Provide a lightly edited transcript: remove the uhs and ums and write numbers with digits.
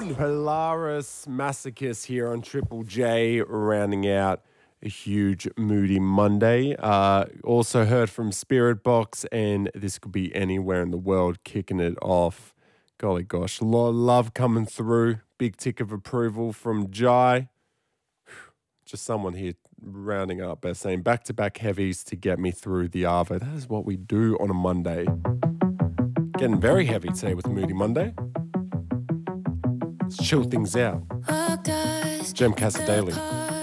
Polaris Masochist here on Triple J, rounding out a huge moody Monday. Also heard from Spirit Box, and This Could Be Anywhere in the World, kicking it off. Golly gosh, a lot of love coming through. Big tick of approval from Jai. Just someone here rounding up by saying back-to-back heavies to get me through the Arvo. That is what we do on a Monday. Getting very heavy today with Moody Monday. Let's chill things out. Jem Casadeli.